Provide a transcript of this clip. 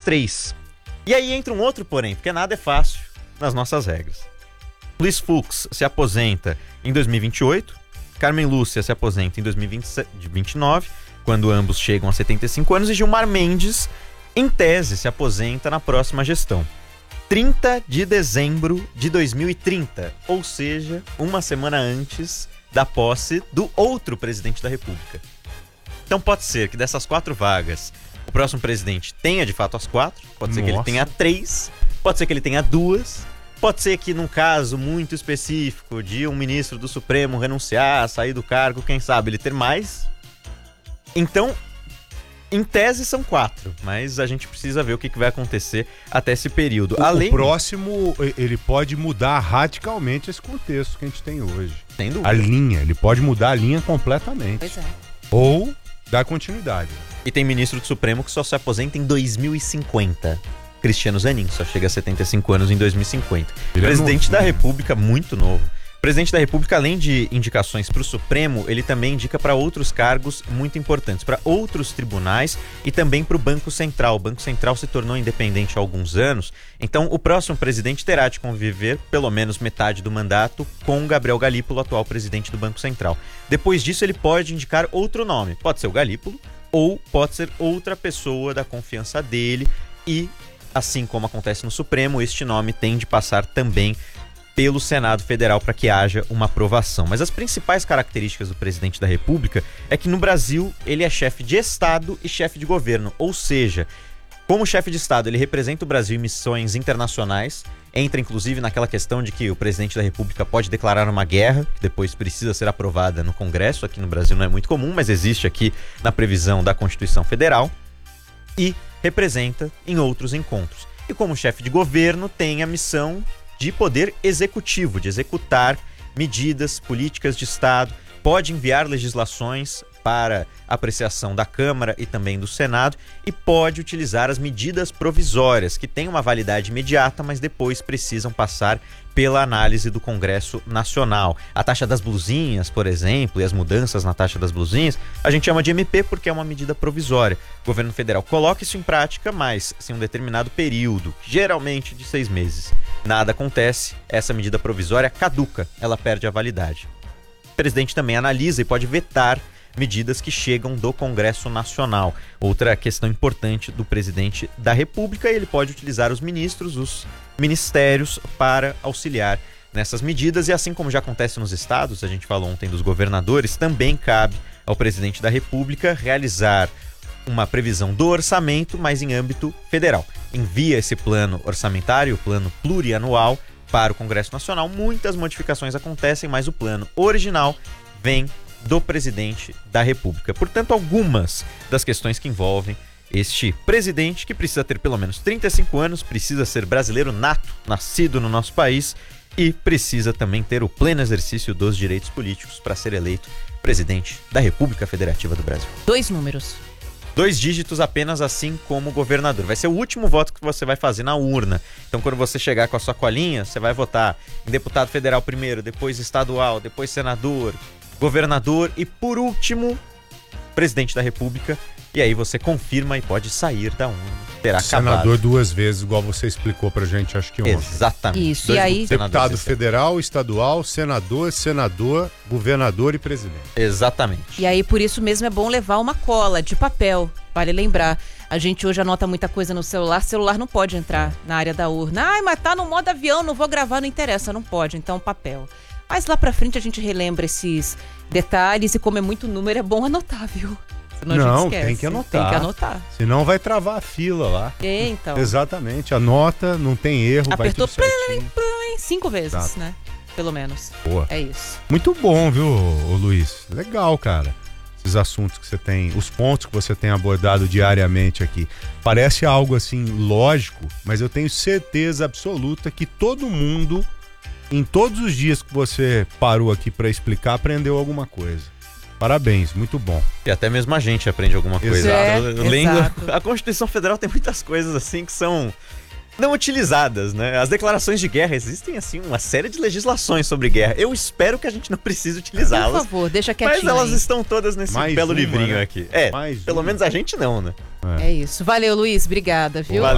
3. E aí entra um outro porém, porque nada é fácil nas nossas regras. Luiz Fux se aposenta em 2028, Carmen Lúcia se aposenta em 2029, quando ambos chegam a 75 anos, e Gilmar Mendes, em tese, se aposenta na próxima gestão. 30 de dezembro de 2030, ou seja, uma semana antes da posse do outro presidente da República. Então pode ser que dessas 4 vagas, o próximo presidente tenha de fato as 4, pode ser que ele tenha 3, pode ser que ele tenha 2, pode ser que num caso muito específico de um ministro do Supremo renunciar, sair do cargo, quem sabe ele ter mais. Então, em tese são 4, mas a gente precisa ver o que vai acontecer até esse período. O próximo, ele pode mudar radicalmente esse contexto que a gente tem hoje. Sem dúvida. A linha, ele pode mudar a linha completamente. Pois é. Ou dar continuidade. E tem ministro do Supremo que só se aposenta em 2050. Cristiano Zanin só chega a 75 anos em 2050. Presidente da República, muito novo. Presidente da República, além de indicações para o Supremo, ele também indica para outros cargos muito importantes, para outros tribunais e também para o Banco Central. O Banco Central se tornou independente há alguns anos, então o próximo presidente terá de conviver pelo menos metade do mandato com Gabriel Galípolo, atual presidente do Banco Central. Depois disso, ele pode indicar outro nome. Pode ser o Galípolo ou pode ser outra pessoa da confiança dele e, assim como acontece no Supremo, este nome tem de passar também pelo Senado Federal para que haja uma aprovação. Mas as principais características do presidente da República é que no Brasil ele é chefe de Estado e chefe de governo, ou seja, como chefe de Estado ele representa o Brasil em missões internacionais, entra inclusive naquela questão de que o presidente da República pode declarar uma guerra, que depois precisa ser aprovada no Congresso, aqui no Brasil não é muito comum, mas existe aqui na previsão da Constituição Federal, e representa em outros encontros. E como chefe de governo tem a missão de poder executivo, de executar medidas políticas de Estado, pode enviar legislações para apreciação da Câmara e também do Senado e pode utilizar as medidas provisórias, que têm uma validade imediata, mas depois precisam passar pela análise do Congresso Nacional. A taxa das blusinhas, por exemplo, e as mudanças na taxa das blusinhas, a gente chama de MP porque é uma medida provisória. O governo federal coloca isso em prática, mas em um determinado período, geralmente de 6 meses. Nada acontece, essa medida provisória caduca, ela perde a validade. O presidente também analisa e pode vetar medidas que chegam do Congresso Nacional. Outra questão importante do presidente da República, ele pode utilizar os ministros, os ministérios para auxiliar nessas medidas e assim como já acontece nos estados, a gente falou ontem dos governadores, também cabe ao presidente da República realizar uma previsão do orçamento, mas em âmbito federal. Envia esse plano orçamentário, o plano plurianual, para o Congresso Nacional. Muitas modificações acontecem, mas o plano original vem do presidente da República. Portanto, algumas das questões que envolvem este presidente, que precisa ter pelo menos 35 anos, precisa ser brasileiro nato, nascido no nosso país e precisa também ter o pleno exercício dos direitos políticos para ser eleito presidente da República Federativa do Brasil. 2 números. 2 dígitos apenas, assim como governador. Vai ser o último voto que você vai fazer na urna. Então, quando você chegar com a sua colinha, você vai votar em deputado federal primeiro, depois estadual, depois senador, governador e, por último, presidente da República. E aí você confirma e pode sair da urna. Terá acabado. Senador 2 vezes, igual você explicou pra gente, acho que ontem. Exatamente. Isso, e aí... Deputado federal, estadual, senador, governador e presidente. Exatamente. E aí, por isso mesmo, é bom levar uma cola de papel. Vale lembrar, a gente hoje anota muita coisa no celular não pode entrar na área da urna. Ai, mas tá no modo avião, não vou gravar, não interessa, não pode, então papel. Mas lá pra frente a gente relembra esses detalhes e como é muito número, é bom anotar, viu? Senão a gente esquece. Tem que anotar. Tem que anotar. Senão vai travar a fila lá. Então. Exatamente, anota, não tem erro, apertou vai tudo certinho. 5 vezes, Exato. né? Pelo menos. Boa. É isso. Muito bom, viu, ô Luiz? Legal, cara. Esses assuntos que você tem, os pontos que você tem abordado diariamente aqui. Parece algo assim lógico, mas eu tenho certeza absoluta que todo mundo, em todos os dias que você parou aqui para explicar, aprendeu alguma coisa. Parabéns, muito bom. E até mesmo a gente aprende alguma coisa. Exato. A Constituição Federal tem muitas coisas assim que são não utilizadas, né? As declarações de guerra, existem assim uma série de legislações sobre guerra. Eu espero que a gente não precise utilizá-las. Por favor, deixa quietinho. Mas elas aí. estão todas nesse belo livrinho, né? Aqui. Pelo menos a gente não, né? É isso. Valeu, Luiz. Obrigada, viu? Valeu.